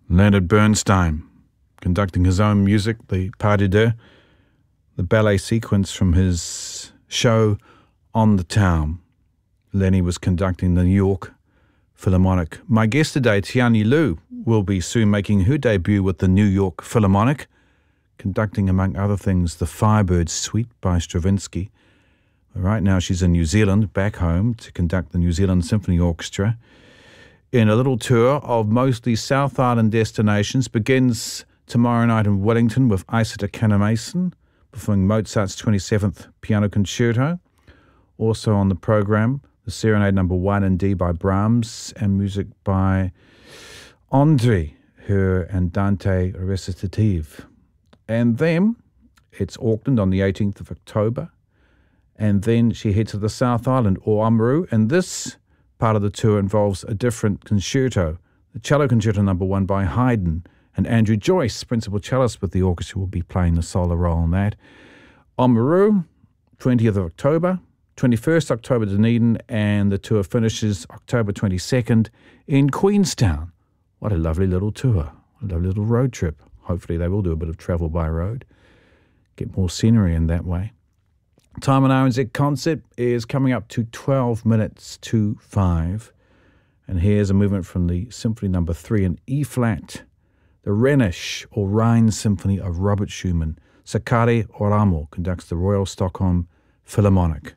Leonard Bernstein, conducting his own music, the Pas de Deux, the ballet sequence from his show On the Town. Lenny was conducting the New York Philharmonic. My guest today, Tianyi Liu, will be soon making her debut with the New York Philharmonic, conducting, among other things, the Firebird Suite by Stravinsky. Right now she's in New Zealand, back home, to conduct the New Zealand Symphony Orchestra in a little tour of mostly South Island destinations. Begins tomorrow night in Wellington with Isata Kannemason performing Mozart's 27th Piano Concerto. Also on the program, the Serenade No. 1 in D by Brahms and music by André, her Andante Recitative. And then it's Auckland on the 18th of October. And then she heads to the South Island, or Oamaru, and this part of the tour involves a different concerto, the Cello Concerto No. 1 by Haydn, and Andrew Joyce, principal cellist with the orchestra, will be playing the solo role in that. Oamaru, 20th of October, 21st October Dunedin, and the tour finishes October 22nd in Queenstown. What a lovely little tour, a lovely little road trip. Hopefully they will do a bit of travel by road, get more scenery in that way. Time on RNZ Concert is coming up to 12 minutes to 5. And here's a movement from the Symphony No. 3 in E-flat, the Rhenish or Rhine Symphony of Robert Schumann. Sakari Oramo conducts the Royal Stockholm Philharmonic.